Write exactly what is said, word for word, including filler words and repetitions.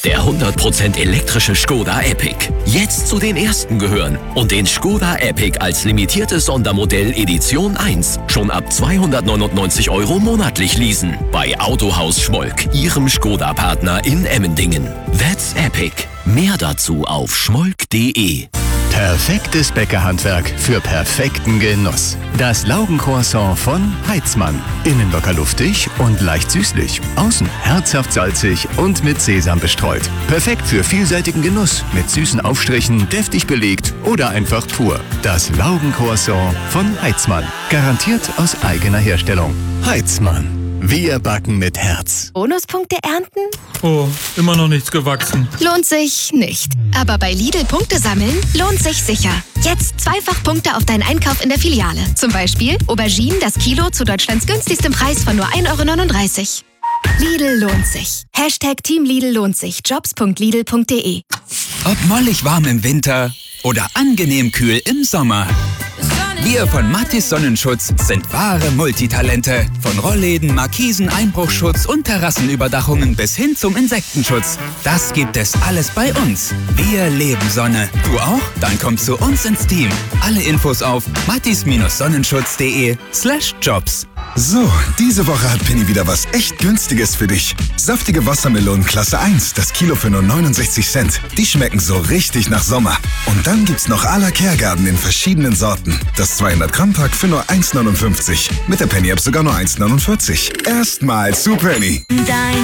der hundert Prozent elektrische Skoda Epic. Jetzt zu den ersten gehören und den Skoda Epic als limitiertes Sondermodell Edition eins schon ab zweihundertneunundneunzig Euro monatlich leasen. Bei Autohaus Schmolk, Ihrem Skoda-Partner in Emmendingen. That's Epic. Mehr dazu auf schmolk punkt de. Perfektes Bäckerhandwerk für perfekten Genuss. Das Laugencroissant von Heitzmann. Innen locker luftig und leicht süßlich. Außen herzhaft salzig und mit Sesam bestreut. Perfekt für vielseitigen Genuss. Mit süßen Aufstrichen, deftig belegt oder einfach pur. Das Laugencroissant von Heitzmann. Garantiert aus eigener Herstellung. Heitzmann. Wir backen mit Herz. Bonuspunkte ernten? Oh, immer noch nichts gewachsen. Lohnt sich nicht. Aber bei Lidl Punkte sammeln lohnt sich sicher. Jetzt zweifach Punkte auf deinen Einkauf in der Filiale. Zum Beispiel Auberginen das Kilo zu Deutschlands günstigstem Preis von nur ein Euro neununddreißig. Lidl lohnt sich. Hashtag Team Lidl lohnt sich. jobs punkt lidl punkt de. Ob mollig warm im Winter oder angenehm kühl im Sommer. Wir von Mathis Sonnenschutz sind wahre Multitalente. Von Rollläden, Markisen, Einbruchschutz und Terrassenüberdachungen bis hin zum Insektenschutz. Das gibt es alles bei uns. Wir leben Sonne. Du auch? Dann komm zu uns ins Team. Alle Infos auf mathis-sonnenschutz.de slash jobs. So, diese Woche hat Penny wieder was echt Günstiges für dich. Saftige Wassermelonen Klasse eins, das Kilo für nur neunundsechzig Cent. Die schmecken so richtig nach Sommer. Und dann gibt's noch à la Kergarten in verschiedenen Sorten. Das zweihundert Gramm Pack für nur eins neunundfünfzig. Mit der Penny-App sogar nur eins neunundvierzig. Erstmal zu Penny. Dein